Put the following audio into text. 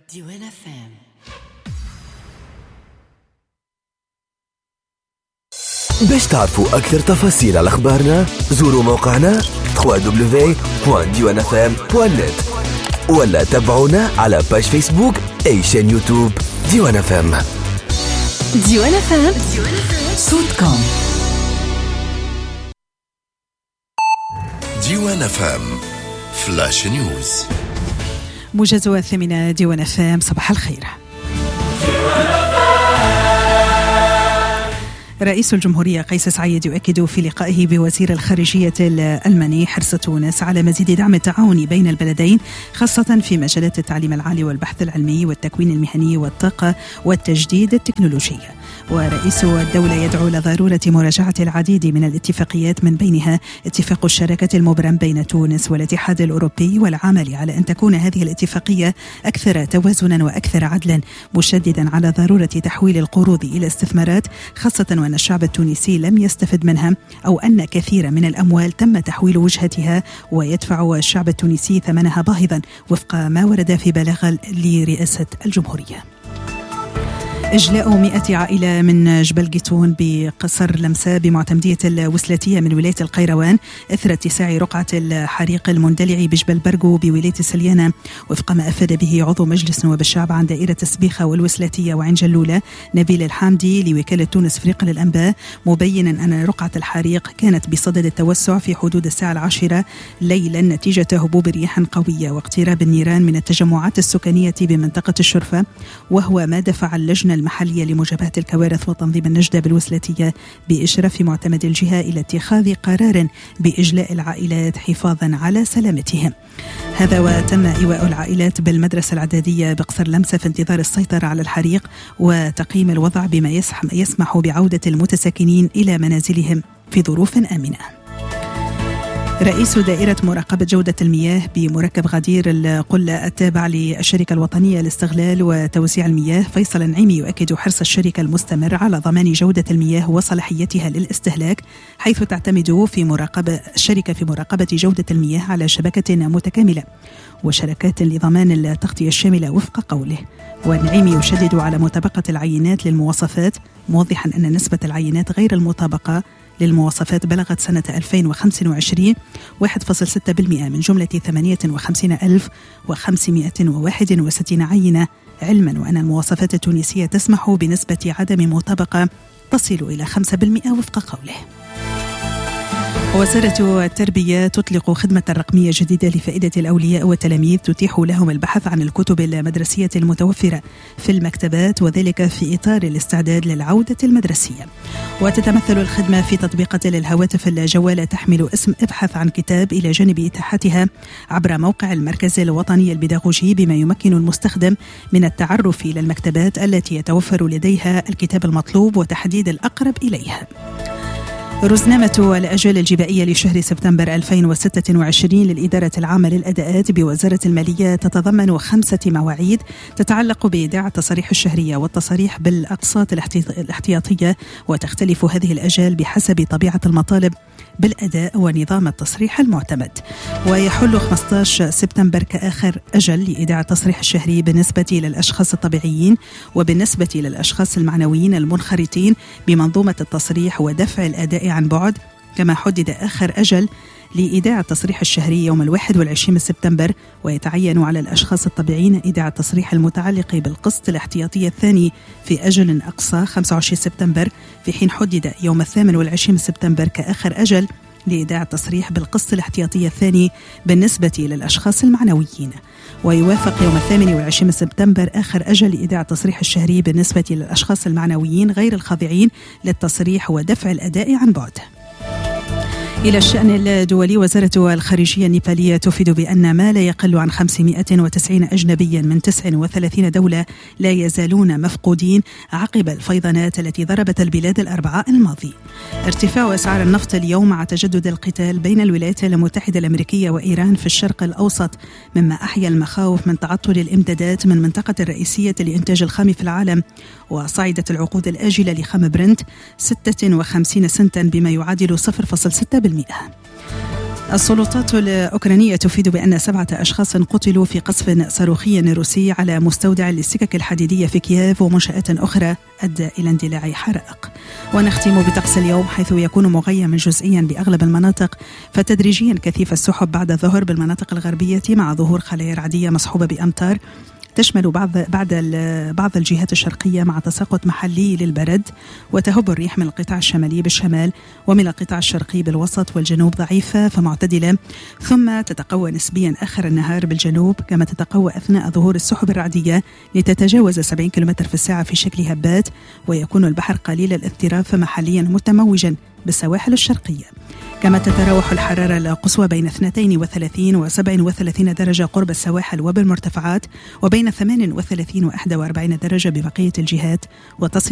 ديوان FM. باش تعرفوا أكثر تفاصيل على أخبارنا زوروا موقعنا www.diwanfm.net ولا تابعونا على باج فيسبوك أي شان يوتيوب ديوان FM. ديوان FM صوتكم. ديوان FM فلاش نيوز. موجز 8 ديوان FM. صباح الخير. رئيس الجمهورية قيس سعيد يؤكد في لقائه بوزير الخارجية الألماني حرص تونس على مزيد دعم التعاون بين البلدين خاصة في مجالات التعليم العالي والبحث العلمي والتكوين المهني والطاقة والتجديد التكنولوجي. ورئيس الدولة يدعو إلى ضرورة مراجعة العديد من الاتفاقيات من بينها اتفاق الشراكة المبرم بين تونس والاتحاد الأوروبي والعمل على أن تكون هذه الاتفاقية أكثر توازنا وأكثر عدلا مشددا على ضرورة تحويل القروض إلى استثمارات خاصة وأن الشعب التونسي لم يستفد منها أو أن كثير من الأموال تم تحويل وجهتها ويدفع الشعب التونسي ثمنها باهظا وفق ما ورد في بلاغ لرئاسة الجمهورية. إجلاء 100 عائلة من جبل جيتون بقصر لمسا بمعتمدية الوسلاتية من ولاية القيروان إثر اتساع رقعة الحريق المندلع بجبل برغو بولاية سليانة وفق ما أفاد به عضو مجلس نواب الشعب عن دائرة السبيخة والوسلاتية وعين جلولة نبيل الحامدي لوكالة تونس فريق للأنباء مبينا أن رقعة الحريق كانت بصدد التوسع في حدود الساعة 10 ليلا نتيجة هبوب رياح قوية واقتراب النيران من التجمعات السكانية بمنطقة الشرفة وهو ما دفع اللجنة المحلية لمجابهة الكوارث وتنظيم النجدة بالوسلاتية بإشراف معتمد الجهة إلى اتخاذ قرار بإجلاء العائلات حفاظا على سلامتهم. هذا وتم إيواء العائلات بالمدرسة الإعدادية بقصر لمسا في انتظار السيطرة على الحريق وتقييم الوضع بما يسمح بعودة المتساكنين إلى منازلهم في ظروف آمنة. رئيس دائرة مراقبة جودة المياه بمركب غدير القلة التابع للشركة الوطنية لاستغلال وتوزيع المياه فيصل النعيمي يؤكد حرص الشركة المستمر على ضمان جودة المياه وصلاحيتها للاستهلاك حيث تعتمد الشركة في مراقبة جودة المياه على شبكة متكاملة وشركات لضمان التغطية الشاملة وفق قوله. والنعيمي يشدد على مطابقة العينات للمواصفات موضحا أن نسبة العينات غير المطابقة للمواصفات بلغت سنة 2025 1.6% من جملة 58,561 عينة علما وأن المواصفات التونسية تسمح بنسبة عدم مطابقة تصل إلى 5% وفق قوله. وزارة التربية تطلق خدمة رقمية جديدة لفائدة الأولياء والتلاميذ تتيح لهم البحث عن الكتب المدرسية المتوفرة في المكتبات وذلك في إطار الاستعداد للعودة المدرسية. وتتمثل الخدمة في تطبيقات للهواتف الجوالة تحمل اسم ابحث عن كتاب إلى جانب إتاحتها عبر موقع المركز الوطني البيداغوجي بما يمكن المستخدم من التعرف إلى المكتبات التي يتوفر لديها الكتاب المطلوب وتحديد الأقرب إليها. رزنامة الأجال الجبائية لشهر سبتمبر 2026 للإدارة العامة للأداءات بوزارة المالية تتضمن 5 مواعيد تتعلق بإيداع التصاريح الشهرية والتصاريح بالأقساط الاحتياطية وتختلف هذه الأجال بحسب طبيعة المطالب بالأداء ونظام التصريح المعتمد. ويحل 15 سبتمبر كآخر أجل لإيداع التصريح الشهري بالنسبة للأشخاص الطبيعيين وبالنسبة للأشخاص المعنويين المنخرطين بمنظومة التصريح ودفع الأداء عن بعد كما حدد آخر أجل لإيداع التصريح الشهري يوم 21 سبتمبر ويتعين على الأشخاص الطبيعيين إيداع التصريح المتعلق بالقسط الاحتياطي الثاني في أجل أقصى 25 سبتمبر في حين حدد يوم 28 سبتمبر كآخر أجل لإيداع التصريح بالقسط الاحتياطي الثاني بالنسبة للأشخاص المعنويين. ويوافق يوم 28 سبتمبر آخر أجل لإيداع التصريح الشهري بالنسبة للأشخاص المعنويين غير الخاضعين للتصريح ودفع الأداء عن بعد. إلى الشأن الدولي وزارة الخارجية النيبالية تفيد بأن ما لا يقل عن 590 أجنبيا من 39 دولة لا يزالون مفقودين عقب الفيضانات التي ضربت البلاد الأربعاء الماضي. ارتفاع أسعار النفط اليوم مع تجدد القتال بين الولايات المتحدة الأمريكية وإيران في الشرق الأوسط مما أحيا المخاوف من تعطل الإمدادات من منطقة الرئيسية لإنتاج الخام في العالم وصعدت العقود الآجلة لخام برنت 56 سنتا بما يعادل 0.6%. السلطات الأوكرانية تفيد بأن 7 أشخاص قتلوا في قصف صاروخي روسي على مستودع للسكك الحديدية في كييف ومنشآت أخرى أدى إلى اندلاع حرائق. ونختم بطقس اليوم حيث يكون مغيما جزئيا بأغلب المناطق، فتدريجيا كثيف السحب بعد الظهر بالمناطق الغربية مع ظهور خلايا رعدية مصحوبة بأمطار تشمل بعض الجهات الشرقية مع تساقط محلي للبرد. وتهب الريح من القطاع الشمالي بالشمال ومن القطاع الشرقي بالوسط والجنوب ضعيفة فمعتدلة، ثم تتقوى نسبيا آخر النهار بالجنوب، كما تتقوى أثناء ظهور السحب الرعدية لتتجاوز 70 كم في الساعة في شكل هبات. ويكون البحر قليل الاضطراب فمحليا متموجا بالسواحل الشرقية. كما تتراوح الحرارة القصوى بين 32 و 37 درجة قرب السواحل وبالمرتفعات، وبين 38 و 41 درجة ببقية الجهات، وتصل